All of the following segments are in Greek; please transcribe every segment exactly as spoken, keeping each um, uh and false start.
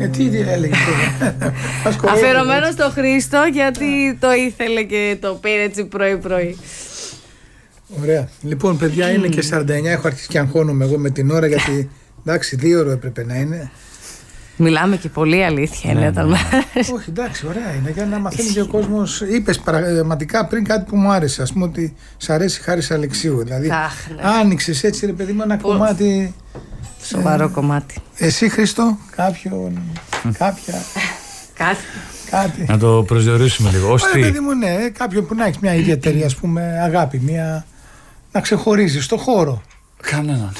Ε, τι έλεγε τώρα. Αφιερωμένο στο Χρήστο, γιατί το ήθελε και το πήρε έτσι πρωί-πρωί. Ωραία. Λοιπόν, παιδιά, είναι και σαράντα εννιά. Έχω αρχίσει και αγχώνομαι εγώ με την ώρα, γιατί εντάξει, δύο ώρο έπρεπε να είναι. Μιλάμε και πολύ αλήθεια είναι όταν μας... Όχι, εντάξει, ωραία είναι για να μαθαίνει και ο κόσμος. Είπες πραγματικά πριν κάτι που μου άρεσε, ας πούμε, ότι σ' αρέσει Χάρης Αλεξίου. Δηλαδή, Αχ, ναι. άνοιξες έτσι, ρε παιδί μου, ένα κομμάτι. Σοβαρό ε, κομμάτι. Εσύ, Χρήστο, κάποιον, κάποια. Κάτι. Κάτι. Να το προσδιορίσουμε λίγο. Ως Ωραία, τι. παιδί μου, ναι, κάποιον που να έχει μια ιδιαίτερη, ας πούμε, αγάπη, μια. Να ξεχωρίζει στο χώρο. Κανέναν.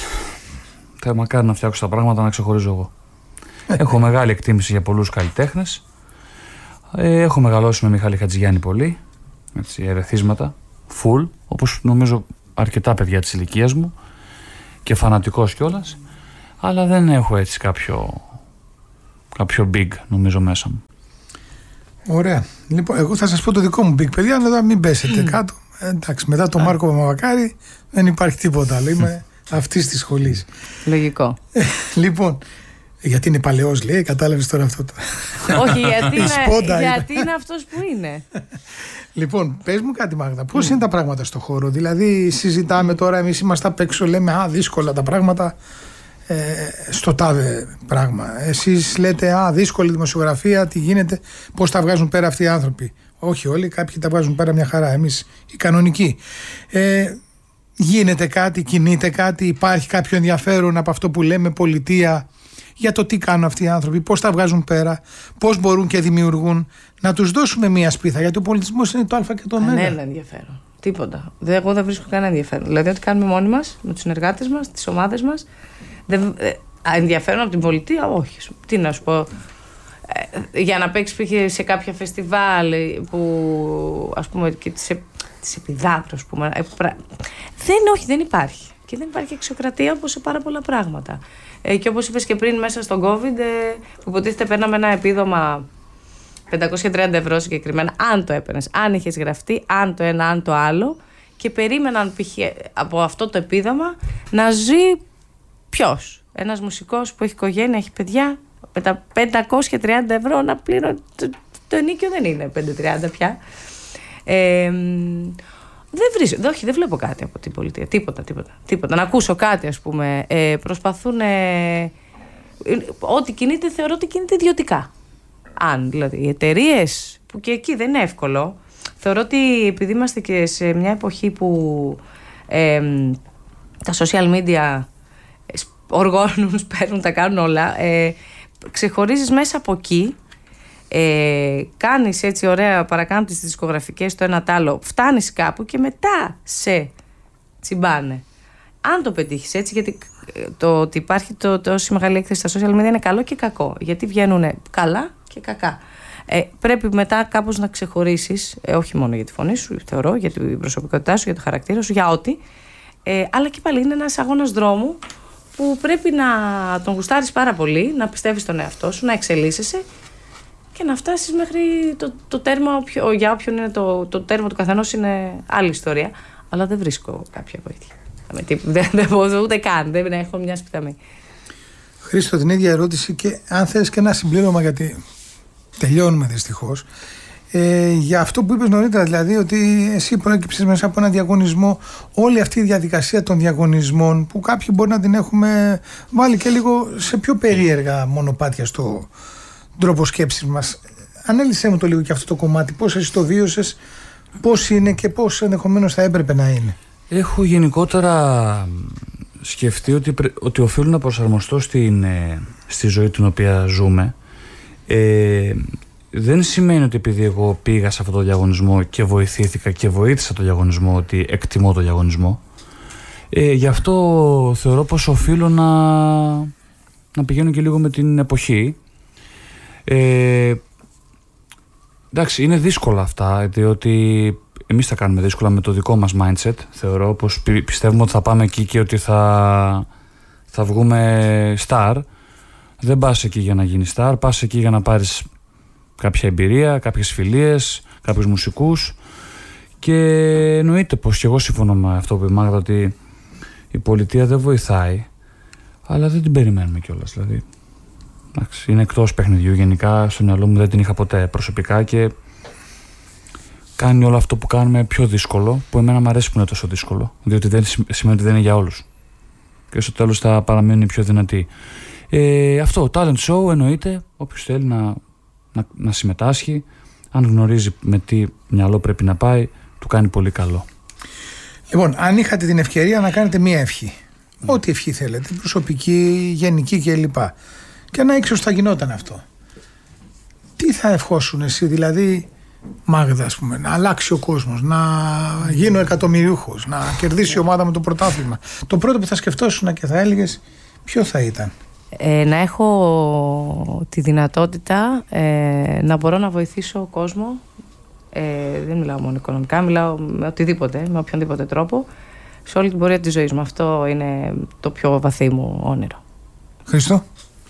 Θα μακάρι να φτιάξω τα πράγματα να ξεχωρίζω εγώ. Έχω μεγάλη εκτίμηση για πολλούς καλλιτέχνες. Ε, έχω μεγαλώσει με Μιχάλη Χατζηγιάννη πολύ. Έτσι, ερεθίσματα. Full. Όπως νομίζω αρκετά παιδιά της ηλικίας μου. Και φανατικός κιόλας. Αλλά δεν έχω έτσι κάποιο. κάποιο big νομίζω μέσα μου. Ωραία. Λοιπόν, εγώ θα σας πω το δικό μου big, παιδιά, αλλά μην πέσετε κάτω. Ε, εντάξει, μετά τον Μάρκο Παπαμακάρη δεν υπάρχει τίποτα άλλο. Είμαι αυτής της σχολής. Λογικό. Ε, λοιπόν, γιατί είναι παλαιός, λέει, κατάλαβες τώρα αυτό το. Όχι, γιατί, Η είναι, σπόντα γιατί είναι. είναι αυτός που είναι. Λοιπόν, πες μου κάτι, Μάγδα. Πώς είναι τα πράγματα στο χώρο? Δηλαδή, συζητάμε τώρα, εμείς είμαστε απ' έξω, λέμε α, δύσκολα τα πράγματα. Ε, στο τάδε πράγμα. Εσείς λέτε α, δύσκολη δημοσιογραφία, τι γίνεται, πώς τα βγάζουν πέρα αυτοί οι άνθρωποι. Όχι όλοι, κάποιοι τα βγάζουν πέρα μια χαρά. Εμείς οι κανονικοί. Ε, γίνεται κάτι, κινείται κάτι, υπάρχει κάποιο ενδιαφέρον από αυτό που λέμε πολιτεία για το τι κάνουν αυτοί οι άνθρωποι, πώς τα βγάζουν πέρα, πώς μπορούν και δημιουργούν, να τους δώσουμε μια σπίθα, γιατί ο πολιτισμός είναι το α και το ω. Κανένα ενδιαφέρον. Τίποτα. Δε, εγώ δεν βρίσκω κανένα ενδιαφέρον. Δηλαδή, ό,τι κάνουμε μόνοι μας, με τους συνεργάτες μας, τις ομάδες μας. Δεν, ε, ενδιαφέρον από την πολιτεία, όχι. Τι να σου πω. Ε, για να παίξεις σε κάποια φεστιβάλ που ας πούμε και τις, τις Επιδαύρου, ας πούμε. Ε, πρα... Δεν, όχι, δεν υπάρχει. Και δεν υπάρχει αξιοκρατία όπως σε πάρα πολλά πράγματα. Ε, και όπως είπες και πριν, μέσα στον COVID, ε, που υποτίθεται παίρναμε ένα επίδομα πεντακόσια τριάντα ευρώ συγκεκριμένα, αν το έπαιρνες, αν είχες γραφτεί, αν το ένα, αν το άλλο, και περίμεναν π.χ. από αυτό το επίδομα να ζει ποιος? Ένας μουσικός που έχει οικογένεια, έχει παιδιά, με τα πεντακόσια τριάντα ευρώ να πλήρω. Το, το ενίκιο δεν είναι πεντακόσια τριάντα πια. Ε, δεν βρίσκω, όχι, δεν βλέπω κάτι από την πολιτεία. Τίποτα, τίποτα, τίποτα. Να ακούσω κάτι, ας πούμε. Ε, προσπαθούν. Ε, ό,τι κινείται, θεωρώ ότι κινείται ιδιωτικά. Αν δηλαδή οι εταιρείες, που και εκεί δεν είναι εύκολο, θεωρώ ότι επειδή είμαστε και σε μια εποχή που ε, τα social media οργώνουν, παίρνουν, τα κάνουν όλα, ε, ξεχωρίζεις μέσα από εκεί, ε, κάνεις έτσι ωραία παρακάμπτεις τις δισκογραφικές το ένα τ' άλλο, φτάνεις κάπου και μετά σε τσιμπάνε. Αν το πετύχεις έτσι, γιατί το ότι υπάρχει το, τόση μεγάλη έκθεση στα social media είναι καλό και κακό, γιατί βγαίνουν καλά και κακά. Ε, πρέπει μετά κάπως να ξεχωρίσεις, ε, όχι μόνο για τη φωνή σου, θεωρώ, για την προσωπικότητά σου, για το χαρακτήρα σου, για ό,τι, ε, αλλά και πάλι είναι ένας αγώνας δρόμου που πρέπει να τον γουστάρεις πάρα πολύ, να πιστεύεις στον εαυτό σου, να εξελίσσεσαι και να φτάσεις μέχρι το, το τέρμα, οποιο, για όποιον είναι το, το τέρμα του καθενός είναι άλλη ιστορία, αλλά δεν βρίσκω κάποια βοήθεια. Δεν, δεν μπορώ ούτε καν, δεν έχω μια σπιταμή. Χρήστο, την ίδια ερώτηση και αν θες και ένα συμπλήρωμα, γιατί τελειώνουμε δυστυχώς. Ε, για αυτό που είπες νωρίτερα, δηλαδή ότι εσύ προέκυψες μέσα από ένα διαγωνισμό, όλη αυτή η διαδικασία των διαγωνισμών που κάποιοι μπορεί να την έχουμε βάλει και λίγο σε πιο περίεργα μονοπάτια στο τρόπο σκέψης μας. Ανέλησέ μου το λίγο και αυτό το κομμάτι, πώς εσύ το βίωσες, πώς είναι και πώς ενδεχομένως θα έπρεπε να είναι. Έχω γενικότερα σκεφτεί ότι, ότι οφείλω να προσαρμοστώ στην, στη ζωή την οποία ζούμε. Ε, δεν σημαίνει ότι επειδή εγώ πήγα σε αυτό το διαγωνισμό και βοηθήθηκα και βοήθησα το διαγωνισμό ότι εκτιμώ το διαγωνισμό. Ε, γι' αυτό θεωρώ πως οφείλω να, να πηγαίνω και λίγο με την εποχή. Ε, εντάξει, είναι δύσκολα αυτά, διότι εμείς τα κάνουμε δύσκολα με το δικό μας mindset. Θεωρώ πως πιστεύουμε ότι θα πάμε εκεί και ότι θα, θα βγούμε star. Δεν πας εκεί για να γίνεις star, πας εκεί για να πάρεις κάποια εμπειρία, κάποιες φιλίες, κάποιους μουσικούς. Και εννοείται πως και εγώ συμφωνώ με αυτό που είπε η Μάγδα, ότι η πολιτεία δεν βοηθάει, αλλά δεν την περιμένουμε κιόλας. Δηλαδή, Είναι εκτός παιχνιδιού. Γενικά στο μυαλό μου δεν την είχα ποτέ προσωπικά και κάνει όλο αυτό που κάνουμε πιο δύσκολο, που εμένα μου αρέσει που είναι τόσο δύσκολο, διότι δεν σημαίνει ότι δεν είναι για όλους. Και στο τέλος θα παραμείνει πιο δυνατή. Ε, αυτό, talent show εννοείται, όποιος θέλει να, να, να συμμετάσχει, αν γνωρίζει με τι μυαλό πρέπει να πάει, του κάνει πολύ καλό. Λοιπόν, αν είχατε την ευκαιρία να κάνετε μία ευχή, mm. ό,τι ευχή θέλετε, προσωπική, γενική κλπ. Και να ήξερες ότι θα γινόταν αυτό. Τι θα ευχόσουν εσύ, δηλαδή, Μάγδα, ας πούμε, να αλλάξει ο κόσμος, να γίνω εκατομμυριούχος, να κερδίσει η ομάδα με το πρωτάθλημα. Το πρώτο που θα σκεφτόσουν και θα έλεγες, ποιο θα ήταν? Ε, να έχω τη δυνατότητα ε, να μπορώ να βοηθήσω κόσμο. Ε, δεν μιλάω μόνο οικονομικά, μιλάω με οτιδήποτε, με οποιονδήποτε τρόπο, σε όλη την πορεία της ζωής μου. Αυτό είναι το πιο βαθύ μου όνειρο. Χριστό.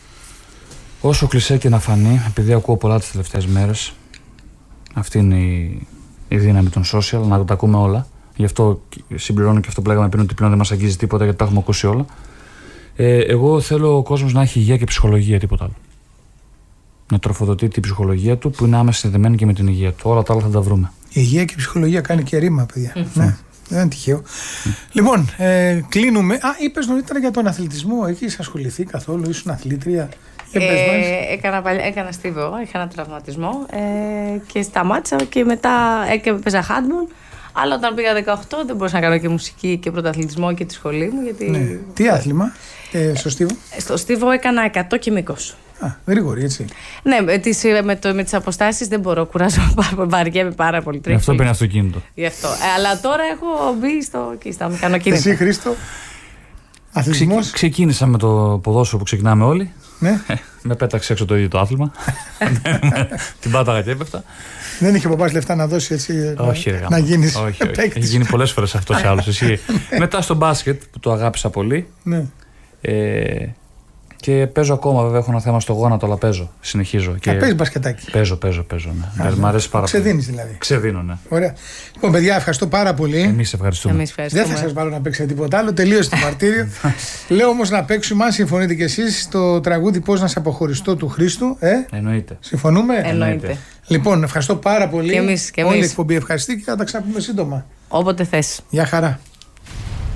Όσο κλισέ και να φανεί, επειδή ακούω πολλά τις τελευταίες μέρες, αυτή είναι η, η δύναμη των social, να τα ακούμε όλα. Γι' αυτό συμπληρώνω και αυτό που λέγαμε πριν, ότι πλέον δεν μας αγγίζει τίποτα, γιατί τα έχουμε ακούσει όλα. Ε, εγώ θέλω ο κόσμος να έχει υγεία και ψυχολογία, τίποτα άλλο. Να τροφοδοτεί την ψυχολογία του, που είναι άμεσα συνδεμένη και με την υγεία του. Όλα τα άλλα θα τα βρούμε. Η υγεία και η ψυχολογία κάνει και ρήμα, παιδιά. Mm-hmm. Ναι, δεν είναι τυχαίο. Mm. Λοιπόν, ε, κλείνουμε. Α, είπες νωρίτερα για τον αθλητισμό. Έχεις ασχοληθεί καθόλου, ήσουν αθλήτρια? Ε, έκανα, έκανα στίβο, είχα ένα τραυματισμό ε, και σταμάτησα και μετά έπαιζα handball. Αλλά όταν πήγα δεκαοκτώ δεν μπορούσα να κάνω και μουσική και πρωταθλητισμό και τη σχολή μου. Γιατί... Ναι. Τι άθλημα ε, στο στίβο? Στο στίβο έκανα εκατό και μήκος. Α, γρήγορη, έτσι. Ναι, με τις, με το, με τις αποστάσεις δεν μπορώ, κουράζω, βαριέμαι πάρα πολύ. Γι' αυτό παίρνει αυτοκίνητο. Γι' αυτό. Ε, αλλά τώρα έχω μπει στο, εκεί, στα μηχανοκίνητα. Εσύ, Χρήστο, αθλητισμός? Ξε, ξεκίνησα με το ποδόσφαιρο που ξεκινάμε όλοι. Ναι. Με πέταξε έξω το ίδιο το άθλημα. Την πάταγα και έπεφτα. Δεν είχε ο παπάς λεφτά να δώσει, έτσι, όχι, ρε, να γίνεις όχι, όχι. παίκτης? Έχει γίνει πολλές φορές αυτός ή άλλος. Εσύ. Μετά στο μπάσκετ που το αγάπησα πολύ. Ναι. Ε, και παίζω ακόμα, βέβαια. Έχω ένα θέμα στο γόνατο, αλλά παίζω. Συνεχίζω. Και παίζεις μπασκετάκι? Παίζω, παίζω, παίζω. Ναι. Μ' αρέσει πάρα πολύ. Ξεδίνεις δηλαδή? Ξεδίνω, ναι. Ωραία. Λοιπόν, παιδιά, ευχαριστώ πάρα πολύ. Εμείς ευχαριστούμε. Εμείς ευχαριστούμε. Δεν θα σας βάλω να παίξετε τίποτα άλλο. Τελείωσε το μαρτύριο. Λέω όμως να παίξουμε, αν συμφωνείτε κι εσείς, το τραγούδι Πώς να σε αποχωριστώ του Χρήστου. Ε? Εννοείται. Συμφωνούμε? Εννοείται. Λοιπόν, ευχαριστώ πάρα πολύ. Και εμείς, και εμείς. Όλη η εκπομπή ευχαριστεί και θα τα ξαναπούμε σύντομα. Όποτε θες. Γεια χαρά.